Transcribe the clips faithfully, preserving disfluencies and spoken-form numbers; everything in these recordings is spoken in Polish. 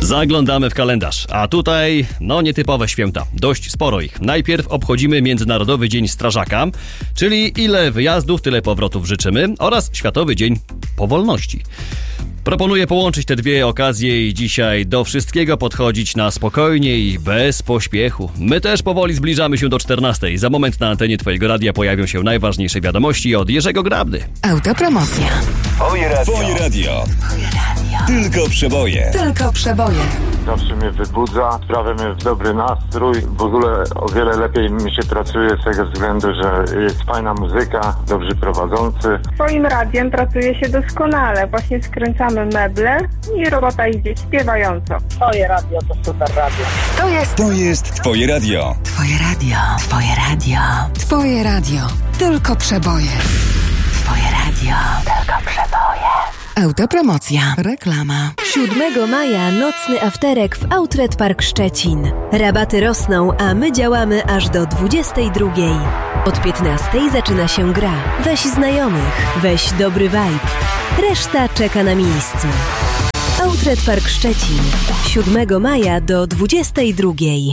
Zaglądamy w kalendarz, a tutaj, no nietypowe święta, dość sporo ich. Najpierw obchodzimy Międzynarodowy Dzień Strażaka, czyli ile wyjazdów, tyle powrotów życzymy, oraz Światowy Dzień Powolności. Proponuję połączyć te dwie okazje i dzisiaj do wszystkiego podchodzić na spokojnie i bez pośpiechu. My też powoli zbliżamy się do czternastej. Za moment na antenie Twojego radia pojawią się najważniejsze wiadomości od Jerzego Grabdy. Autopromocja. Twoje radio. Twoje radio. Twoje radio. Tylko przeboje. Tylko przeboje. Zawsze mnie wybudza, sprawia mnie w dobry nastrój. W ogóle o wiele lepiej mi się pracuje z tego względu, że jest fajna muzyka, dobrzy prowadzący. Twoim radiem pracuje się doskonale. Właśnie skręcamy meble i robota idzie śpiewająco. Twoje radio to super radio. To jest... To jest Twoje radio. Twoje radio. Twoje radio. Twoje radio. Tylko przeboje. Twoje radio. Tylko przeboje. Autopromocja. Reklama. siódmego maja nocny afterek w Outlet Park Szczecin. Rabaty rosną, a my działamy aż do dwudziestej drugiej. Od piętnastej zaczyna się gra. Weź znajomych, weź dobry vibe. Reszta czeka na miejscu. Outlet Park Szczecin. siódmego maja do dwudziestej drugiej.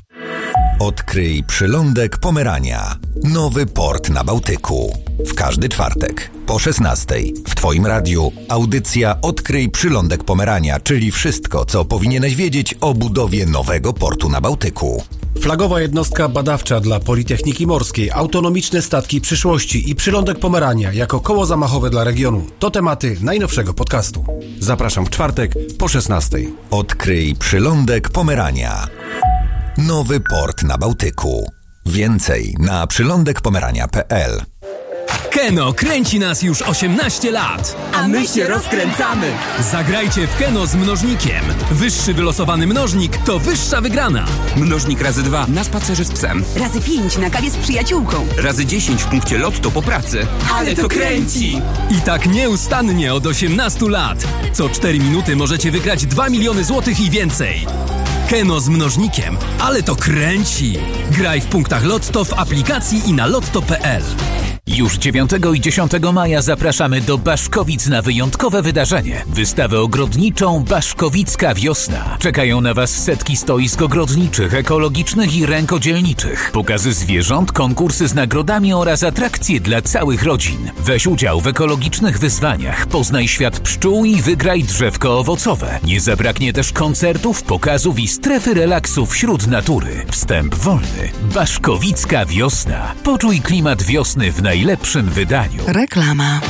Odkryj przylądek Pomerania. Nowy port na Bałtyku. W każdy czwartek po szesnastej w Twoim radiu audycja Odkryj przylądek Pomerania, czyli wszystko, co powinieneś wiedzieć o budowie nowego portu na Bałtyku. Flagowa jednostka badawcza dla Politechniki Morskiej, autonomiczne statki przyszłości i przylądek Pomerania jako koło zamachowe dla regionu. To tematy najnowszego podcastu. Zapraszam w czwartek po szesnastej. Odkryj przylądek Pomerania. Nowy port na Bałtyku. Więcej na przylądek pomerania kropka pe el. Keno kręci nas już osiemnaście lat. A my się rozkręcamy. Zagrajcie w Keno z mnożnikiem. Wyższy wylosowany mnożnik to wyższa wygrana. Mnożnik razy dwa na spacerze z psem. Razy pięć na kawie z przyjaciółką. Razy dziesięć w punkcie lotto po pracy. Ale to kręci! I tak nieustannie od osiemnastu lat. Co cztery minuty możecie wygrać dwa miliony złotych i więcej. Keno z mnożnikiem, ale to kręci! Graj w punktach Lotto, w aplikacji i na lotto kropka pe el. Już dziewiątego i dziesiątego maja zapraszamy do Baszkowic na wyjątkowe wydarzenie. Wystawę ogrodniczą Baszkowicka Wiosna. Czekają na Was setki stoisk ogrodniczych, ekologicznych i rękodzielniczych. Pokazy zwierząt, konkursy z nagrodami oraz atrakcje dla całych rodzin. Weź udział w ekologicznych wyzwaniach. Poznaj świat pszczół i wygraj drzewko owocowe. Nie zabraknie też koncertów, pokazów i strefy relaksu wśród natury. Wstęp wolny. Baszkowicka Wiosna. Poczuj klimat wiosny w najlepszym wydaniu. Reklama.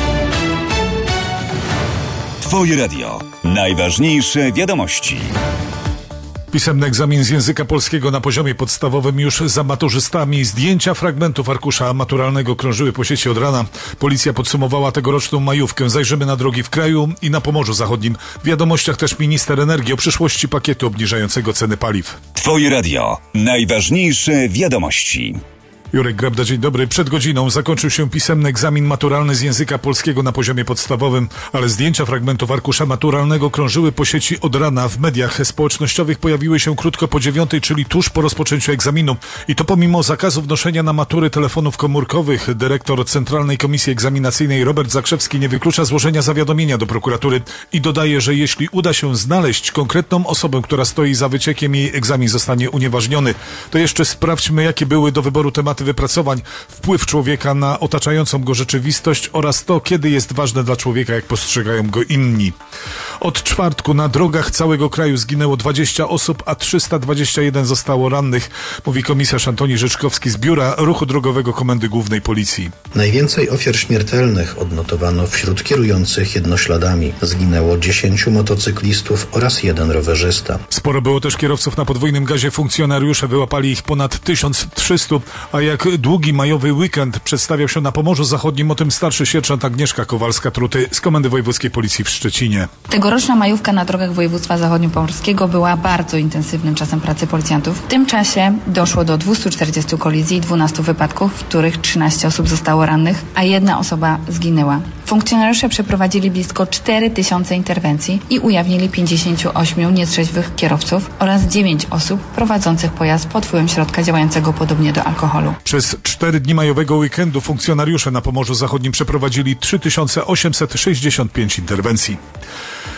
Twoje radio. Najważniejsze wiadomości. Pisemny egzamin z języka polskiego na poziomie podstawowym już za maturzystami. Zdjęcia fragmentów arkusza maturalnego krążyły po sieci od rana. Policja podsumowała tegoroczną majówkę. Zajrzymy na drogi w kraju i na Pomorzu Zachodnim. W wiadomościach też minister energii o przyszłości pakietu obniżającego ceny paliw. Twoje radio. Najważniejsze wiadomości. Jurek Grabda, dzień dobry. Przed godziną zakończył się pisemny egzamin maturalny z języka polskiego na poziomie podstawowym, ale zdjęcia fragmentów arkusza maturalnego krążyły po sieci od rana. W mediach społecznościowych pojawiły się krótko po dziewiątej, czyli tuż po rozpoczęciu egzaminu. I to pomimo zakazu wnoszenia na matury telefonów komórkowych. Dyrektor Centralnej Komisji Egzaminacyjnej Robert Zakrzewski nie wyklucza złożenia zawiadomienia do prokuratury i dodaje, że jeśli uda się znaleźć konkretną osobę, która stoi za wyciekiem, jej egzamin zostanie unieważniony. To jeszcze sprawdźmy, jakie były do wyboru tematy wypracowań, wpływ człowieka na otaczającą go rzeczywistość oraz to, kiedy jest ważne dla człowieka, jak postrzegają go inni. Od czwartku na drogach całego kraju zginęło dwadzieścia osób, a trzysta dwadzieścia jeden zostało rannych, mówi komisarz Antoni Rzeczkowski z Biura Ruchu Drogowego Komendy Głównej Policji. Najwięcej ofiar śmiertelnych odnotowano wśród kierujących jednośladami. Zginęło dziesięciu motocyklistów oraz jeden rowerzysta. Sporo było też kierowców na podwójnym gazie. Funkcjonariusze wyłapali ich ponad tysiąc trzysta, a jak długi majowy weekend przedstawiał się na Pomorzu Zachodnim, o tym starszy sierżant Agnieszka Kowalska-Truty z Komendy Wojewódzkiej Policji w Szczecinie. Tegoroczna majówka na drogach województwa zachodniopomorskiego była bardzo intensywnym czasem pracy policjantów. W tym czasie doszło do dwieście czterdzieści kolizji i dwunastu wypadków, w których trzynaście osób zostało rannych, a jedna osoba zginęła. Funkcjonariusze przeprowadzili blisko cztery tysiące interwencji i ujawnili pięćdziesięciu ośmiu nietrzeźwych kierowców oraz dziewięć osób prowadzących pojazd pod wpływem środka działającego podobnie do alkoholu. Przez cztery dni majowego weekendu funkcjonariusze na Pomorzu Zachodnim przeprowadzili trzy tysiące osiemset sześćdziesiąt pięć interwencji.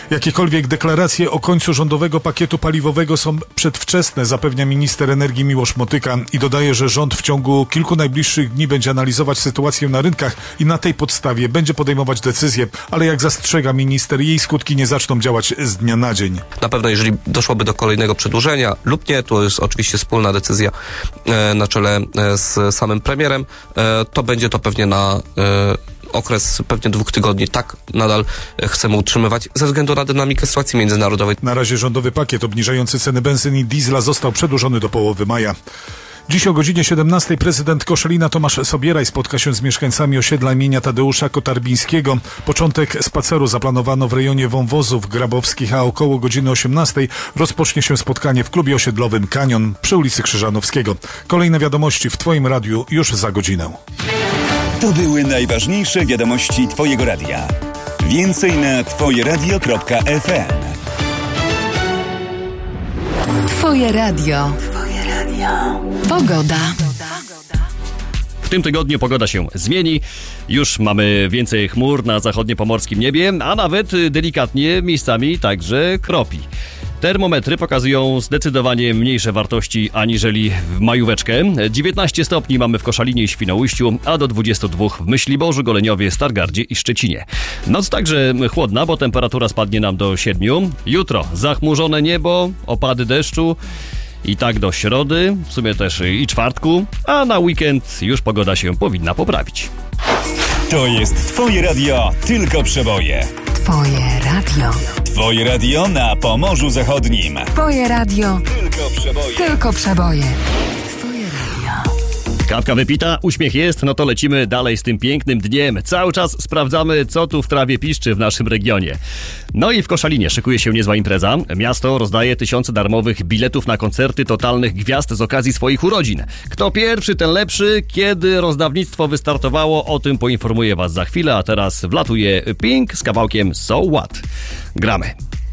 Jakiekolwiek deklaracje o końcu rządowego pakietu paliwowego są przedwczesne, zapewnia minister energii Miłosz Motyka i dodaje, że rząd w ciągu kilku najbliższych dni będzie analizować sytuację na rynkach i na tej podstawie będzie podejmować decyzje, ale jak zastrzega minister, jej skutki nie zaczną działać z dnia na dzień. Na pewno jeżeli doszłoby do kolejnego przedłużenia lub nie, to jest oczywiście wspólna decyzja e, na czele e, z samym premierem, e, to będzie to pewnie na e, okres pewnie dwóch tygodni. Tak nadal chcemy utrzymywać ze względu na dynamikę sytuacji międzynarodowej. Na razie rządowy pakiet obniżający ceny benzyn i diesla został przedłużony do połowy maja. Dziś o godzinie siedemnastej prezydent Koszalina Tomasz Sobieraj spotka się z mieszkańcami osiedla imienia Tadeusza Kotarbińskiego. Początek spaceru zaplanowano w rejonie wąwozów grabowskich, a około godziny osiemnastej rozpocznie się spotkanie w klubie osiedlowym Kanion przy ulicy Krzyżanowskiego. Kolejne wiadomości w Twoim radiu już za godzinę. To były najważniejsze wiadomości Twojego radia. Więcej na twoje radio kropka ef em. Twoje radio. Twoje radio. Pogoda. W tym tygodniu pogoda się zmieni. Już mamy więcej chmur na zachodniopomorskim niebie, a nawet delikatnie miejscami także kropi. Termometry pokazują zdecydowanie mniejsze wartości aniżeli w majóweczkę. dziewiętnaście stopni mamy w Koszalinie i Świnoujściu, a do dwudziestu dwóch w Myśliborzu, Goleniowie, Stargardzie i Szczecinie. Noc także chłodna, bo temperatura spadnie nam do siedmiu. Jutro zachmurzone niebo, opady deszczu i tak do środy, w sumie też i czwartku, a na weekend już pogoda się powinna poprawić. To jest Twoje radio, tylko przeboje. Twoje radio. Twoje radio na Pomorzu Zachodnim. Twoje radio. Tylko przeboje. Tylko przeboje. Twoje radio. Kawka wypita, uśmiech jest, no to lecimy dalej z tym pięknym dniem. Cały czas sprawdzamy, co tu w trawie piszczy w naszym regionie. No i w Koszalinie szykuje się niezła impreza. Miasto rozdaje tysiące darmowych biletów na koncerty totalnych gwiazd z okazji swoich urodzin. Kto pierwszy, ten lepszy. Kiedy rozdawnictwo wystartowało, o tym poinformuję Was za chwilę, a teraz wlatuje Pink z kawałkiem So What. Gramy.